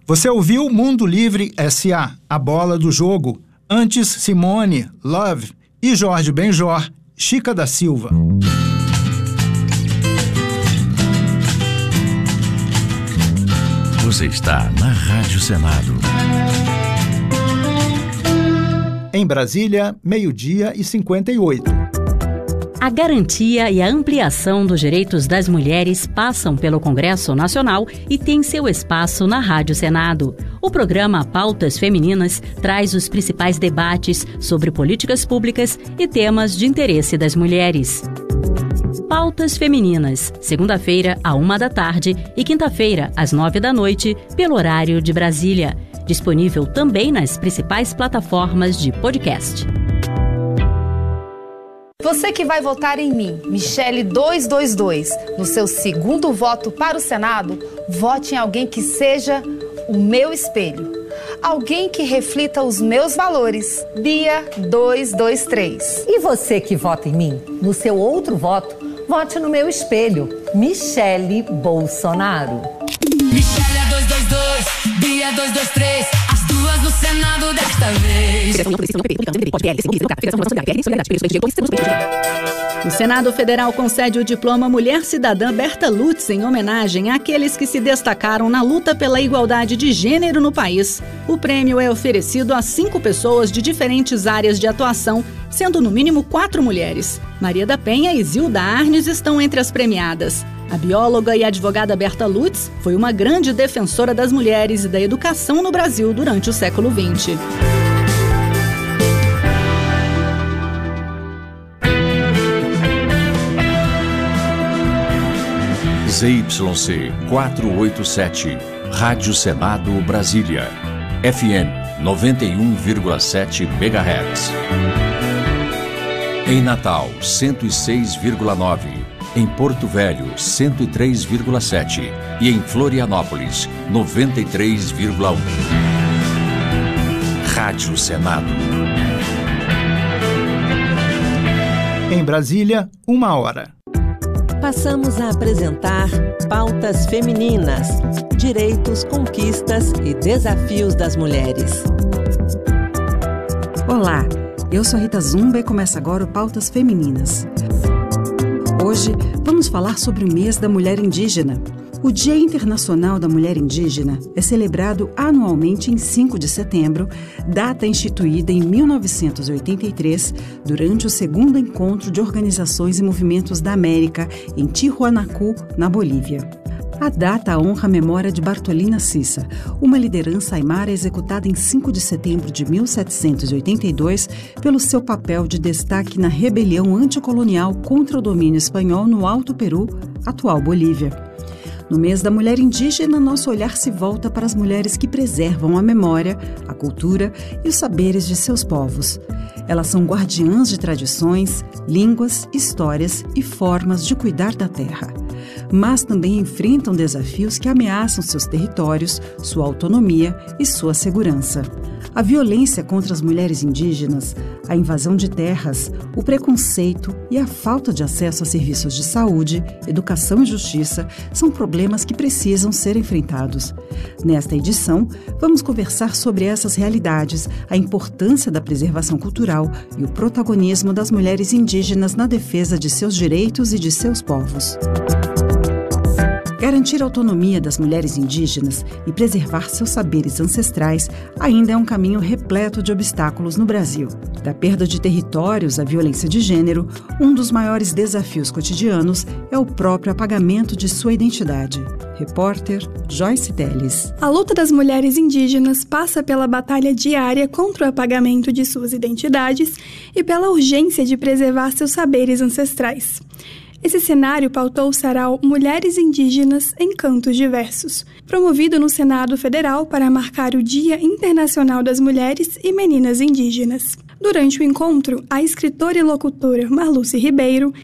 Você ouviu Mundo Livre S.A., A Bola do Jogo. Antes, Simone, Love e Jorge Benjor, Chica da Silva. Você está na Rádio Senado. Em Brasília, 12:58. A garantia e a ampliação dos direitos das mulheres passam pelo Congresso Nacional e tem seu espaço na Rádio Senado. O programa Pautas Femininas traz os principais debates sobre políticas públicas e temas de interesse das mulheres. Pautas Femininas, segunda-feira, à 13h e quinta-feira, às 21h, pelo horário de Brasília. Disponível também nas principais plataformas de podcast. Você que vai votar em mim, Michele 222, no seu segundo voto para o Senado, vote em alguém que seja o meu espelho. Alguém que reflita os meus valores. Bia 223. E você que vota em mim, no seu outro voto, vote no meu espelho, Michele Bolsonaro. Michele 222, Bia 223, as duas no Senado desta vez. O Senado Federal concede o diploma Mulher Cidadã Berta Lutz em homenagem àqueles que se destacaram na luta pela igualdade de gênero no país. O prêmio é oferecido a 5 pessoas de diferentes áreas de atuação, sendo no mínimo 4 mulheres. Maria da Penha e Zilda Arnes estão entre as premiadas. A bióloga e advogada Berta Lutz foi uma grande defensora das mulheres e da educação no Brasil durante o século XX. ZYC 487, Rádio Senado Brasília, FM 91,7 MHz. Em Natal, 106,9. Em Porto Velho, 103,7. E em Florianópolis, 93,1. Rádio Senado. Em Brasília, 1h. Passamos a apresentar Pautas Femininas, direitos, conquistas e desafios das mulheres. Olá, eu sou Rita Zumba e começa agora o Pautas Femininas. Hoje vamos falar sobre o mês da mulher indígena. O Dia Internacional da Mulher Indígena é celebrado anualmente em 5 de setembro, data instituída em 1983, durante o segundo encontro de organizações e movimentos da América, em Tijuanacu, na Bolívia. A data honra a memória de Bartolina Sissa, uma liderança aimara executada em 5 de setembro de 1782 pelo seu papel de destaque na rebelião anticolonial contra o domínio espanhol no Alto Peru, atual Bolívia. No mês da mulher indígena, nosso olhar se volta para as mulheres que preservam a memória, a cultura e os saberes de seus povos. Elas são guardiãs de tradições, línguas, histórias e formas de cuidar da terra. Mas também enfrentam desafios que ameaçam seus territórios, sua autonomia e sua segurança. A violência contra as mulheres indígenas, a invasão de terras, o preconceito e a falta de acesso a serviços de saúde, educação e justiça são problemas que precisam ser enfrentados. Nesta edição, vamos conversar sobre essas realidades, a importância da preservação cultural e o protagonismo das mulheres indígenas na defesa de seus direitos e de seus povos. Garantir a autonomia das mulheres indígenas e preservar seus saberes ancestrais ainda é um caminho repleto de obstáculos no Brasil. Da perda de territórios à violência de gênero, um dos maiores desafios cotidianos é o próprio apagamento de sua identidade. Repórter Joyce Teles. A luta das mulheres indígenas passa pela batalha diária contra o apagamento de suas identidades e pela urgência de preservar seus saberes ancestrais. Esse cenário pautou o sarau Mulheres Indígenas em Cantos Diversos, promovido no Senado Federal para marcar o Dia Internacional das Mulheres e Meninas Indígenas. Durante o encontro, a escritora e locutora Marluce Ribeiro